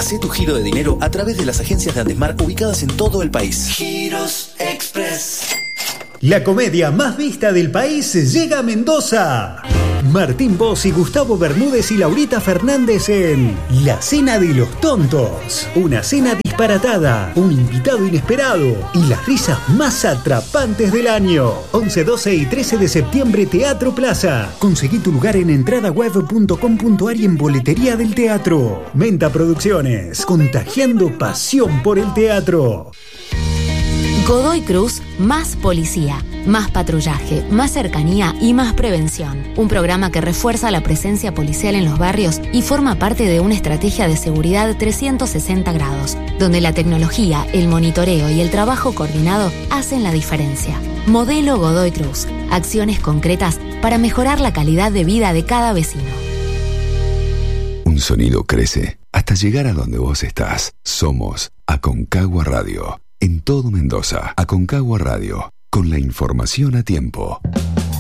Hacé tu giro de dinero a través de las agencias de Andesmar ubicadas en todo el país. Giros Express. La comedia más vista del país llega a Mendoza. Martín Boss y Gustavo Bermúdez y Laurita Fernández en La Cena de los Tontos. Una cena disparatada, un invitado inesperado y las risas más atrapantes del año. 11, 12 y 13 de septiembre, Teatro Plaza. Conseguí tu lugar en entradaweb.com.ar y en boletería del teatro. Menta Producciones, contagiando pasión por el teatro. Godoy Cruz, más policía, más patrullaje, más cercanía y más prevención. Un programa que refuerza la presencia policial en los barrios y forma parte de una estrategia de seguridad 360 grados, donde la tecnología, el monitoreo y el trabajo coordinado hacen la diferencia. Modelo Godoy Cruz. Acciones concretas para mejorar la calidad de vida de cada vecino. Un sonido crece hasta llegar a donde vos estás. Somos Aconcagua Radio. En todo Mendoza, Aconcagua Radio, con la información a tiempo.